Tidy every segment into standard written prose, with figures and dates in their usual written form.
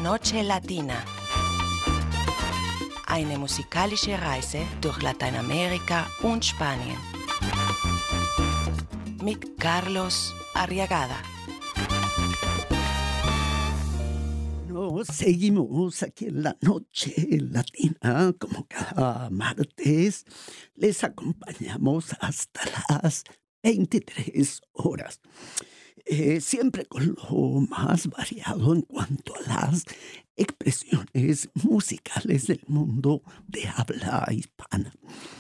Noche Latina. Eine musikalische Reise durch Lateinamerika und Spanien. Mit Carlos Arriagada. Nos seguimos aquí en la Noche Latina, como cada martes. Les acompañamos hasta las 23 horas. Siempre con lo más variado en cuanto a las expresiones musicales del mundo de habla hispana.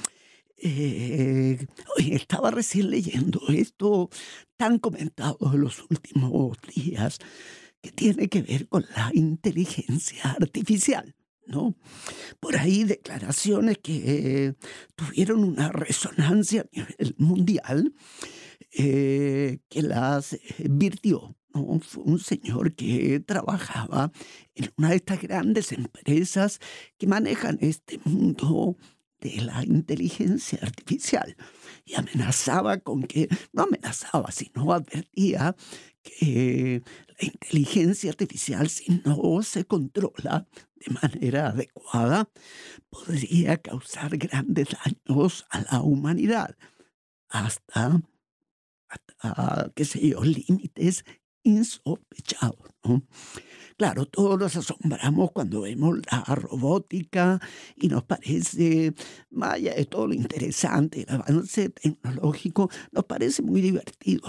Hoy estaba recién leyendo esto tan comentado de los últimos días, que tiene que ver con la inteligencia artificial, ¿no? Por ahí declaraciones que tuvieron una resonancia a nivel mundial, que las virtió, ¿no? Fue un señor que trabajaba en una de estas grandes empresas que manejan este mundo de la inteligencia artificial y amenazaba con que, no amenazaba, sino advertía que la inteligencia artificial, si no se controla de manera adecuada, podría causar grandes daños a la humanidad, hasta qué sé yo, límites insospechados, ¿no? Claro, todos nos asombramos cuando vemos la robótica y nos parece, vaya, de todo lo interesante, el avance tecnológico, nos parece muy divertido,